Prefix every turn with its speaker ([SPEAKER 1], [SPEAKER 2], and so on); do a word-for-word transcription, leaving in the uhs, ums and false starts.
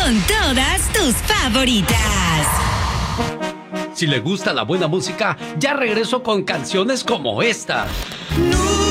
[SPEAKER 1] con todas tus favoritas.
[SPEAKER 2] Si le gusta la buena música, ya regreso con canciones como esta. No.